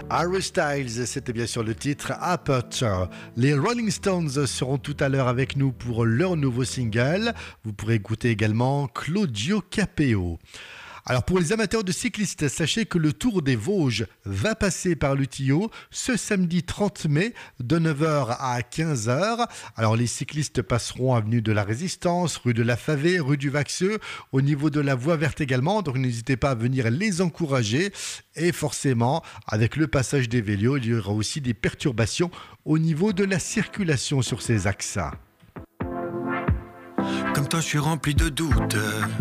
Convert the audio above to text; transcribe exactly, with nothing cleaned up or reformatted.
Harry Styles, c'était bien sûr le titre Aperture. Les Rolling Stones seront tout à l'heure avec nous pour leur nouveau single. Vous pourrez écouter également Claudio Capeo. Alors pour les amateurs de cyclistes, sachez que le Tour des Vosges va passer par le Tillot ce samedi trente mai de neuf heures à quinze heures. Alors les cyclistes passeront avenue de la Résistance, rue de la Favée, rue du Vaxeux, au niveau de la voie verte également. Donc n'hésitez pas à venir les encourager. Et forcément, avec le passage des vélos, il y aura aussi des perturbations au niveau de la circulation sur ces axes. Comme toi, je suis rempli de doutes.